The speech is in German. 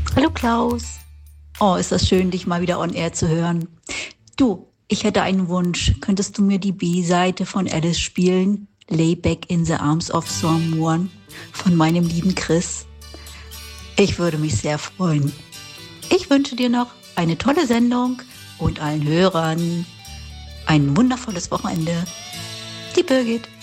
Hallo Klaus. Oh, ist das schön, dich mal wieder on air zu hören. Du, ich hätte einen Wunsch. Könntest du mir die B-Seite von Alice spielen? Lay Back in the Arms of Someone von meinem lieben Chris. Ich würde mich sehr freuen. Ich wünsche dir noch eine tolle Sendung und allen Hörern ein wundervolles Wochenende. Die Birgit.